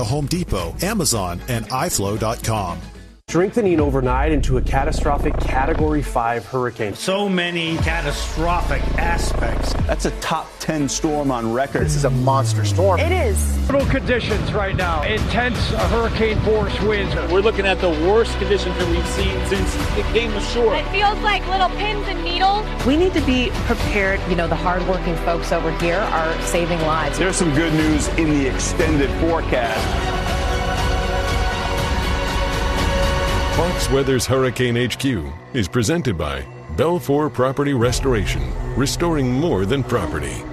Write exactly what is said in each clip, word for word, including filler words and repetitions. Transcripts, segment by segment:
the Home Depot, Amazon, and i flow dot com. Strengthening overnight into a catastrophic Category five hurricane. So many catastrophic aspects. That's a top ten storm on record. This is a monster storm. It is. Brutal conditions right now. Intense hurricane force winds. We're looking at the worst conditions that we've seen since it came ashore. It feels like little pins and needles. We need to be prepared. You know, the hardworking folks over here are saving lives. There's some good news in the extended forecast. Fox Weather's Hurricane H Q is presented by Belfour Property Restoration, restoring more than property.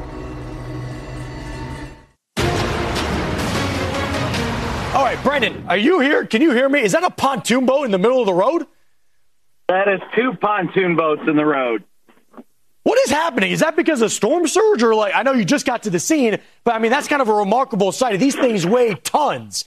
All right, Brendan, are you here? Can you hear me? Is that a pontoon boat in the middle of the road? That is two pontoon boats in the road. What is happening? Is that because of storm surge, or like, I know you just got to the scene, but I mean, that's kind of a remarkable sight. These things weigh tons.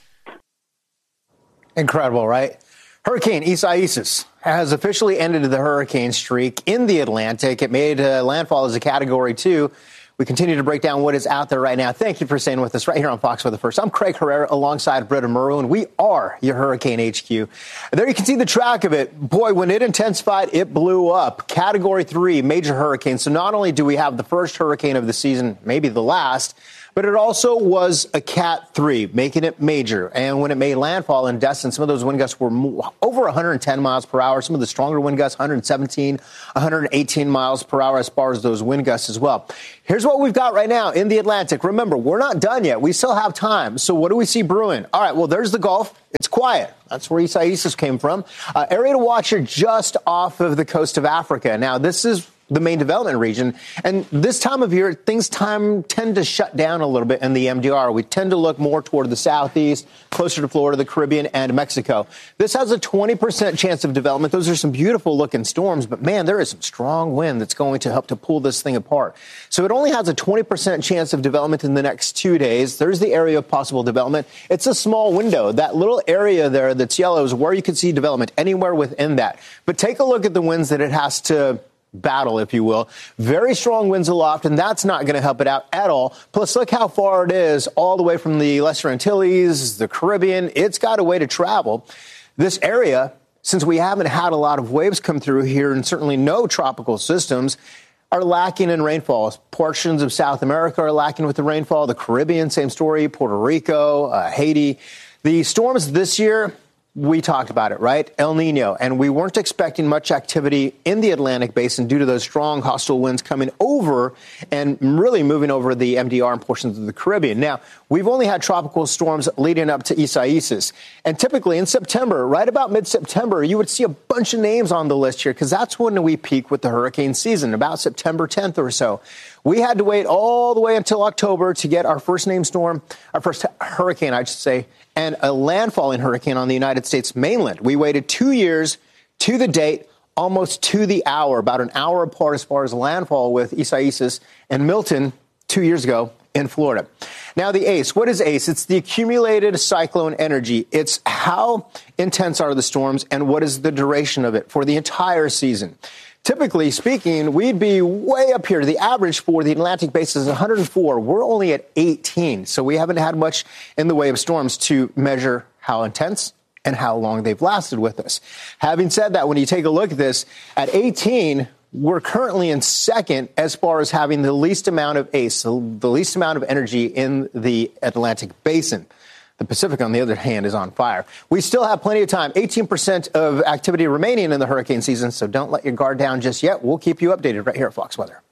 Incredible, right? Hurricane Isaias has officially ended the hurricane streak in the Atlantic. It made uh, landfall as a Category two. We continue to break down what is out there right now. Thank you for staying with us right here on Fox Weather First. I'm Craig Herrera alongside Britta Murrow, and we are your Hurricane H Q. And there you can see the track of it. Boy, when it intensified, it blew up. Category three, major hurricane. So not only do we have the first hurricane of the season, maybe the last, but it also was a Cat three, making it major. And when it made landfall in Destin, some of those wind gusts were over one hundred ten miles per hour. Some of the stronger wind gusts, one hundred seventeen, one hundred eighteen miles per hour as far as those wind gusts as well. Here's what we've got right now in the Atlantic. Remember, we're not done yet. We still have time. So what do we see brewing? All right, well, there's the Gulf. It's quiet. That's where Isaias came from. Uh, area to watch here just off of the coast of Africa. Now, this is the main development region. And this time of year, things time tend to shut down a little bit in the M D R. We tend to look more toward the southeast, closer to Florida, the Caribbean, and Mexico. This has a twenty percent chance of development. Those are some beautiful looking storms, but man, there is some strong wind that's going to help to pull this thing apart. So it only has a twenty percent chance of development in the next two days. There's the area of possible development. It's a small window. That little area there that's yellow is where you can see development anywhere within that. But take a look at the winds that it has to battle, if you will. Very strong winds aloft, and that's not going to help it out at all. Plus, look how far it is all the way from the Lesser Antilles, the Caribbean. It's got a way to travel. This area, since we haven't had a lot of waves come through here and certainly no tropical systems, are lacking in rainfall. Portions of South America are lacking with the rainfall. The Caribbean, same story. Puerto Rico, uh, Haiti. The storms this year, we talked about it, right? El Nino. And we weren't expecting much activity in the Atlantic basin due to those strong hostile winds coming over and really moving over the M D R and portions of the Caribbean. Now, we've only had tropical storms leading up to Isaias. And typically in September, right about mid-September, you would see a bunch of names on the list here because that's when we peak with the hurricane season, about September tenth or so. We had to wait all the way until October to get our first named storm, our first hurricane, I should say, and a landfalling hurricane on the United States mainland. We waited two years to the date, almost to the hour, about an hour apart as far as landfall with Isaias and Milton two years ago in Florida. Now, the ACE. What is ACE? It's the accumulated cyclone energy. It's how intense are the storms and what is the duration of it for the entire season. Typically speaking, we'd be way up here. The average for the Atlantic basin is one hundred four. We're only at eighteen, so we haven't had much in the way of storms to measure how intense and how long they've lasted with us. Having said that, when you take a look at this, at eighteen, we're currently in second as far as having the least amount of ACE, the least amount of energy in the Atlantic basin. The Pacific, on the other hand, is on fire. We still have plenty of time. eighteen percent of activity remaining in the hurricane season, so don't let your guard down just yet. We'll keep you updated right here at Fox Weather.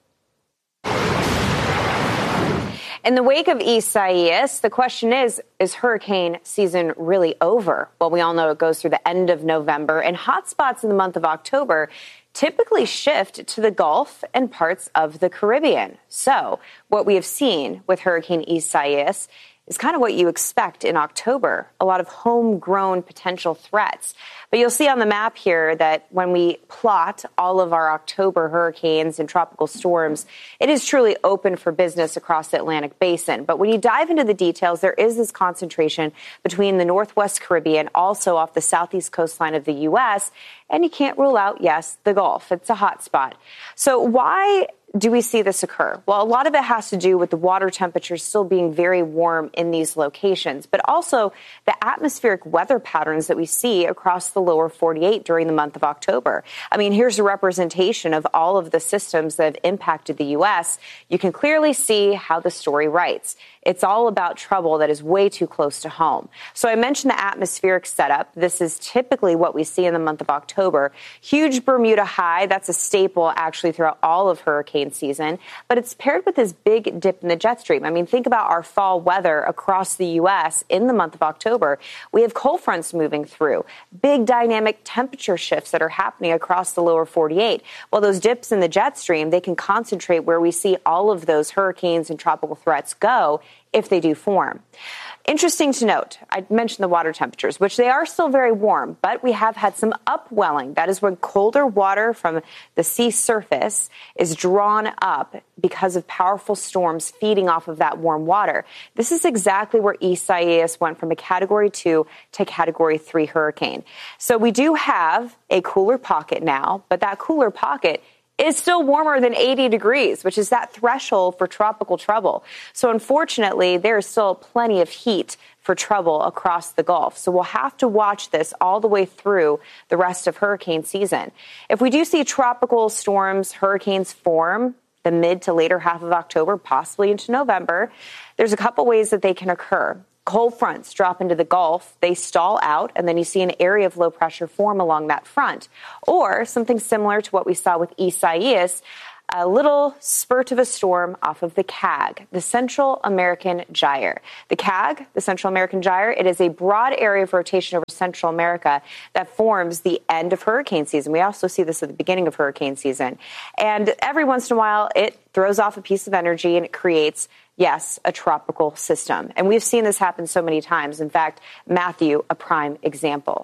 In the wake of Isaias, the question is, is hurricane season really over? Well, we all know it goes through the end of November, and hotspots in the month of October typically shift to the Gulf and parts of the Caribbean. So what we have seen with Hurricane Isaias is kind of what you expect in October, a lot of homegrown potential threats. But you'll see on the map here that when we plot all of our October hurricanes and tropical storms, it is truly open for business across the Atlantic basin. But when you dive into the details, there is this concentration between the Northwest Caribbean, also off the southeast coastline of the U S, and you can't rule out, yes, the Gulf. It's a hot spot. So why do we see this occur? Well, a lot of it has to do with the water temperatures still being very warm in these locations, but also the atmospheric weather patterns that we see across the lower forty-eight during the month of October. I mean, here's a representation of all of the systems that have impacted the U S. You can clearly see how the story writes. It's all about trouble that is way too close to home. So I mentioned the atmospheric setup. This is typically what we see in the month of October. Huge Bermuda high. That's a staple actually throughout all of hurricane season. But it's paired with this big dip in the jet stream. I mean, think about our fall weather across the U S in the month of October. We have cold fronts moving through. Big dynamic temperature shifts that are happening across the lower forty-eight. Well, those dips in the jet stream, they can concentrate where we see all of those hurricanes and tropical threats go if they do form. Interesting to note, I mentioned the water temperatures, which they are still very warm, but we have had some upwelling. That is when colder water from the sea surface is drawn up because of powerful storms feeding off of that warm water. This is exactly where Isaias went from a category two to category three hurricane. So we do have a cooler pocket now, but that cooler pocket is still warmer than eighty degrees, which is that threshold for tropical trouble. So unfortunately, there is still plenty of heat for trouble across the Gulf. So we'll have to watch this all the way through the rest of hurricane season. If we do see tropical storms, hurricanes form the mid to later half of October, possibly into November, there's a couple ways that they can occur. Cold fronts drop into the Gulf, they stall out, and then you see an area of low pressure form along that front. Or something similar to what we saw with Isaias, a little spurt of a storm off of the C A G, the Central American Gyre. The C A G, the Central American Gyre, it is a broad area of rotation over Central America that forms the end of hurricane season. We also see this at the beginning of hurricane season. And every once in a while, it throws off a piece of energy and it creates, yes, a tropical system. And we've seen this happen so many times. In fact, Matthew, a prime example.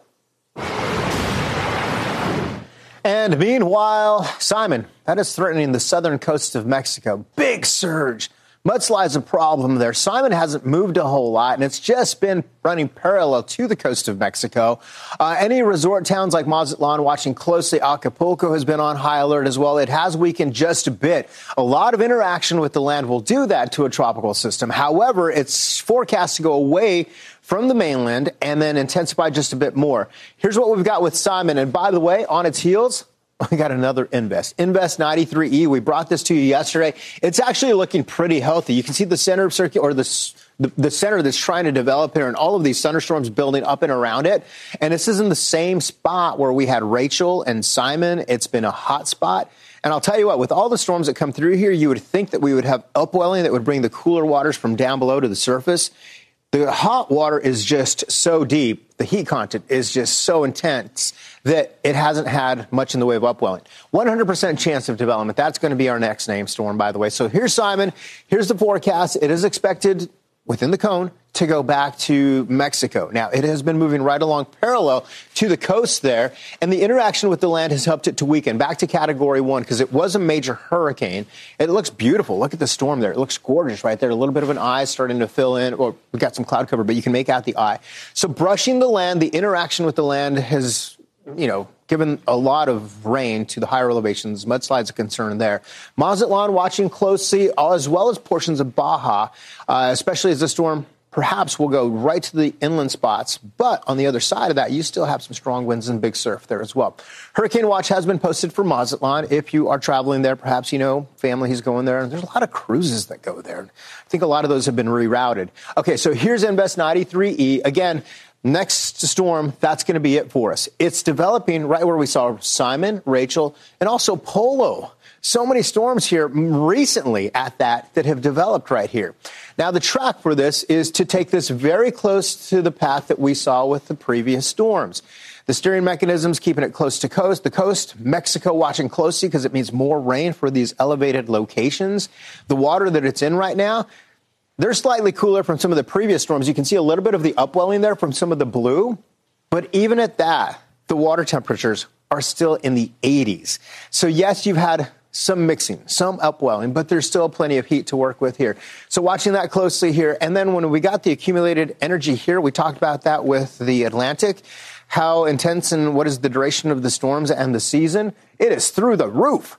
And meanwhile, Simon, that is threatening the southern coast of Mexico. Big surge. Mudslide's a problem there. Simon hasn't moved a whole lot, and it's just been running parallel to the coast of Mexico. Uh, any resort towns like Mazatlan watching closely. Acapulco has been on high alert as well. It has weakened just a bit. A lot of interaction with the land will do that to a tropical system. However, it's forecast to go away from the mainland and then intensify just a bit more. Here's what we've got with Simon. And by the way, on its heels, we got another Invest. Invest ninety-three E. We brought this to you yesterday. It's actually looking pretty healthy. You can see the center of circuit or the, the, the center that's trying to develop here and all of these thunderstorms building up and around it. And this is in the same spot where we had Rachel and Simon. It's been a hot spot. And I'll tell you what, with all the storms that come through here, you would think that we would have upwelling that would bring the cooler waters from down below to the surface. The hot water is just so deep, the heat content is just so intense that it hasn't had much in the way of upwelling. one hundred percent chance of development. That's going to be our next name storm, by the way. So here's Simon. Here's the forecast. It is expected within the cone to go back to Mexico. Now, it has been moving right along parallel to the coast there, and the interaction with the land has helped it to weaken back to category one because it was a major hurricane. It looks beautiful. Look at the storm there. It looks gorgeous right there. A little bit of an eye starting to fill in, or we got some cloud cover, but you can make out the eye. So brushing the land, the interaction with the land has, you know, given a lot of rain to the higher elevations. Mudslide's a concern there. Mazatlan watching closely, as well as portions of Baja, uh, especially as the storm perhaps will go right to the inland spots. But on the other side of that, you still have some strong winds and big surf there as well. Hurricane watch has been posted for Mazatlan. If you are traveling there, perhaps you know family who's going there. And there's a lot of cruises that go there. I think a lot of those have been rerouted. Okay, so here's Invest ninety-three E. Again, next storm, that's going to be it for us. It's developing right where we saw Simon, Rachel, and also Polo. So many storms here recently at that that have developed right here. Now, the track for this is to take this very close to the path that we saw with the previous storms. The steering mechanism's keeping it close to coast. The coast, Mexico watching closely because it means more rain for these elevated locations. The water that it's in right now, they're slightly cooler from some of the previous storms. You can see a little bit of the upwelling there from some of the blue. But even at that, the water temperatures are still in the eighties. So, yes, you've had some mixing, some upwelling, but there's still plenty of heat to work with here. So watching that closely here. And then when we got the accumulated energy here, we talked about that with the Atlantic, how intense and what is the duration of the storms and the season. It is through the roof.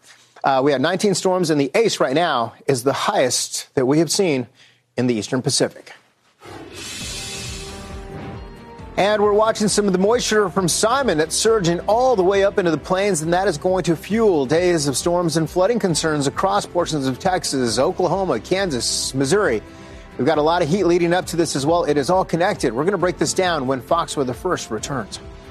Uh, we have nineteen storms, and the ACE right now is the highest that we have seen in the Eastern Pacific. And we're watching some of the moisture from Simon that's surging all the way up into the plains, and that is going to fuel days of storms and flooding concerns across portions of Texas, Oklahoma, Kansas, Missouri. We've got a lot of heat leading up to this as well. It is all connected. We're going to break this down when Fox Weather First returns.